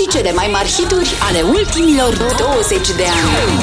și cele mai mari hituri ale ultimilor 20 de ani.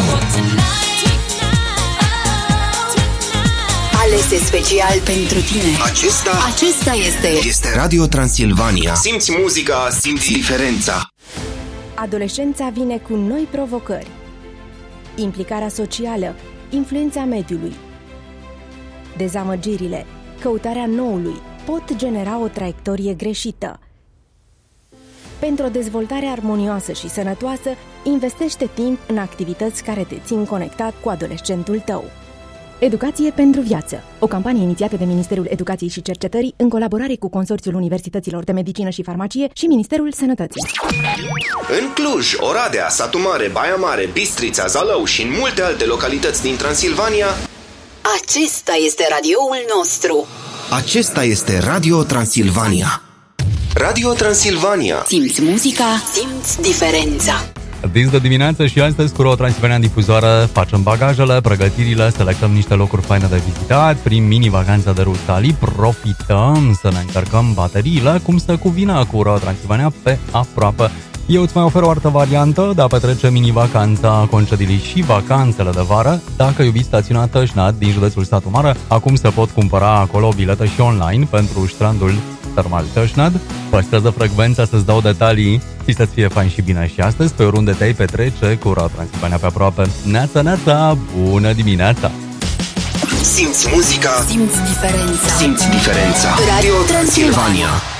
Alese special pentru tine. Acesta este Radio Transilvania. Simți muzica, simți diferența. Adolescența vine cu noi provocări. Implicarea socială, influența mediului. Dezamăgirile, căutarea noului pot genera o traiectorie greșită. Pentru o dezvoltare armonioasă și sănătoasă, investește timp în activități care te țin conectat cu adolescentul tău. Educație pentru viață, o campanie inițiată de Ministerul Educației și Cercetării în colaborare cu Consorțiul Universităților de Medicină și Farmacie și Ministerul Sănătății. În Cluj, Oradea, Satu Mare, Baia Mare, Bistrița, Zalău și în multe alte localități din Transilvania, acesta este radioul nostru. Acesta este Radio Transilvania. Radio Transilvania. Simți muzica, simți diferența. Dis de dimineață și astăzi cu Radio Transilvania în difuzoară facem bagajele, pregătirile, selectăm niște locuri faine de vizitat, prin mini-vacanța de Rusalii, profităm să ne încărcăm bateriile, cum se cuvine cu Radio Transilvania pe aproape. Eu îți mai ofer o altă variantă de a petrece mini-vacanța concediilii și vacanțele de vară. Dacă iubiți stațiunea Tășnad din județul Satu Mare, acum se pot cumpăra acolo bilete și online pentru strandul termal Tășnad. Păstrează frecvența să-ți dau detalii și să-ți fie fain și bine și astăzi pe oriunde te-ai petrece cu Radio Transilvania pe aproape. Neața, neața, bună dimineața! Simți muzica, simți diferența. Simți diferența. Radio Transilvania.